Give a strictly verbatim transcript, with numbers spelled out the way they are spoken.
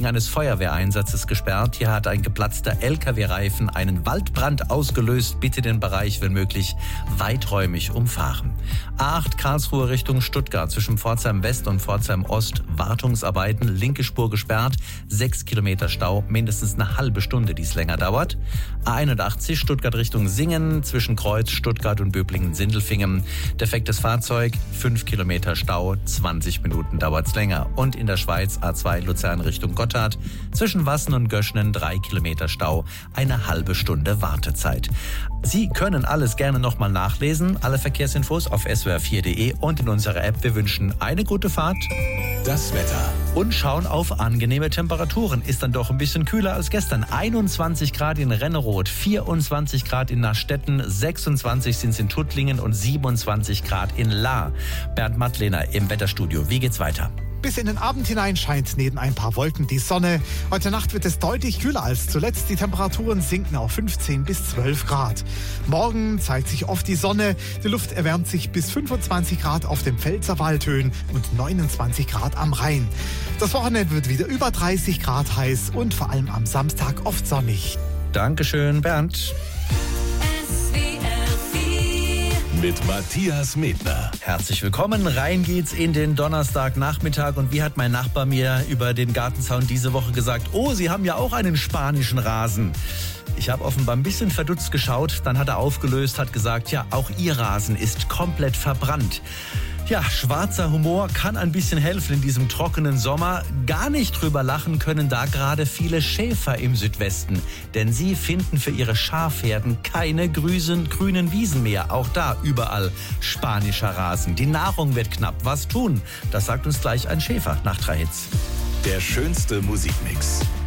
wegen eines Feuerwehreinsatzes gesperrt. Hier hat ein geplatzter L K W-Reifen einen Waldbrand ausgelöst. Bitte den Bereich, wenn möglich, weiträumig umfahren. A acht Karlsruhe Richtung Stuttgart zwischen Pforzheim West und Pforzheim Ost. Wartungsarbeiten, linke Spur gesperrt, sechs Kilometer Stau, mindestens eine halbe Stunde, die es länger dauert. A einundachtzig Stuttgart Richtung Singen zwischen Kreuz, Stuttgart und Böblingen-Sindelfingen. Defektes Fahrzeug, fünf Kilometer Stau, zwanzig Minuten dauert es länger. Und in der Schweiz A zwei Luzern Richtung Gotthard zwischen Wassen und Göschnen drei Kilometer Stau, eine halbe Stunde Wartezeit. Sie können alles gerne nochmal nachlesen, alle Verkehrsinfos auf s w r vier punkt d e und in unserer App. Wir wünschen eine gute Fahrt. Das Wetter. Und schauen auf angenehme Temperaturen. Ist dann doch ein bisschen kühler als gestern. einundzwanzig Grad in Renneroth, vierundzwanzig Grad in Nachstetten, sechsundzwanzig sind es in Tuttlingen und siebenundzwanzig Grad in Lahr. Bernd Mattlehner im Wetterstudio. Wie geht's weiter? Bis in den Abend hinein scheint neben ein paar Wolken die Sonne. Heute Nacht wird es deutlich kühler als zuletzt. Die Temperaturen sinken auf fünfzehn bis zwölf Grad. Morgen zeigt sich oft die Sonne. Die Luft erwärmt sich bis fünfundzwanzig Grad auf den Pfälzer Waldhöhen und neunundzwanzig Grad am Rhein. Das Wochenende wird wieder über dreißig Grad heiß und vor allem am Samstag oft sonnig. Dankeschön, Bernd. Mit Matthias Medner. Herzlich willkommen. Rein geht's in den Donnerstagnachmittag. Und wie hat mein Nachbar mir über den Gartenzaun diese Woche gesagt, oh, Sie haben ja auch einen spanischen Rasen. Ich habe offenbar ein bisschen verdutzt geschaut. Dann hat er aufgelöst, hat gesagt, ja, auch Ihr Rasen ist komplett verbrannt. Ja, schwarzer Humor kann ein bisschen helfen in diesem trockenen Sommer. Gar nicht drüber lachen können da gerade viele Schäfer im Südwesten. Denn sie finden für ihre Schafherden keine grünen, grünen Wiesen mehr. Auch da überall spanischer Rasen. Die Nahrung wird knapp. Was tun? Das sagt uns gleich ein Schäfer nach drei Hits. Der schönste Musikmix.